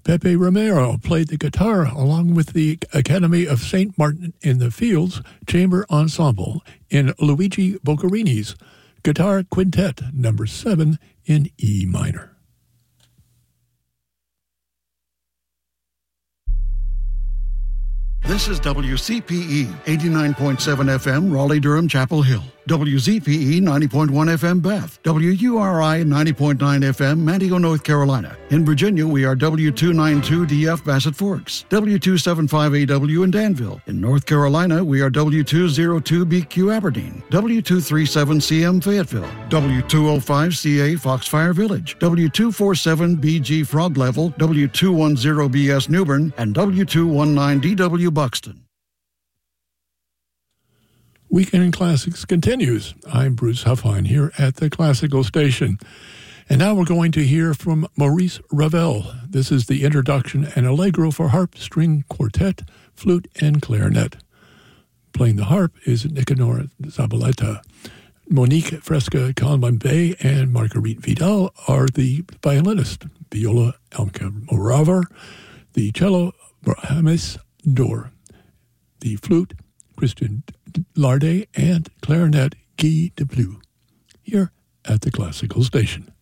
Pepe Romero played the guitar along with the Academy of St. Martin in the Fields Chamber Ensemble in Luigi Boccherini's Guitar Quintet No. 7 in E minor. This is WCPE 89.7 FM, Raleigh-Durham, Chapel Hill. WZPE 90.1 FM, Bath. WURI 90.9 FM, Manteo, North Carolina. In Virginia, we are W292DF, Bassett Forks. W275AW in Danville. In North Carolina, we are W202BQ, Aberdeen. W237CM, Fayetteville. W205CA, Foxfire Village. W247BG, Frog Level. W210BS, Newbern. And W219DW, Buxton. Weekend in Classics continues. I'm Bruce Huffine here at the Classical Station. And now we're going to hear from Maurice Ravel. This is the introduction and allegro for harp, string quartet, flute, and clarinet. Playing the harp is Nicanor Zabaleta. Monique Fresca Calmambay and Marguerite Vidal are the violinists. Viola Elke Moraver, the cello James Dor, the flute Christian Larde, and clarinet Guy Deplue, here at the Classical Station.